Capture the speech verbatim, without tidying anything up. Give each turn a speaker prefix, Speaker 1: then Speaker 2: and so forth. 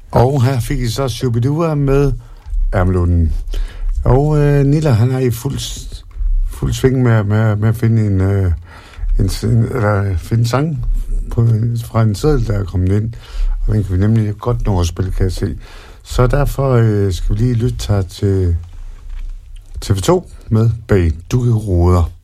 Speaker 1: Og her fik I så Shubidua med Ærmelunden. Og øh, Nilla, han er i fuld, fuld sving med, med, med at finde en, øh, en, eller finde en sang på, fra en seddel, der er kommet ind. Og den kan vi nemlig godt nå at spille, kan jeg se. Så derfor øh, skal vi lige lytte her til T V to med Bag Dukkeroder.